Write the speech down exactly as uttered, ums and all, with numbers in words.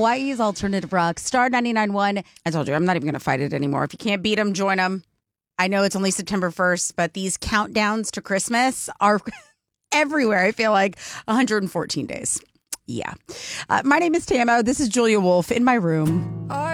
Hawaii's Alternative Rock, Star ninety-nine point one. I told you, I'm not even going to fight it anymore. If you can't beat them, join them. I know it's only September first, but these countdowns to Christmas are everywhere. I feel like one hundred fourteen days. Yeah. Uh, my name is Tamo. This is Julia Wolf in my room.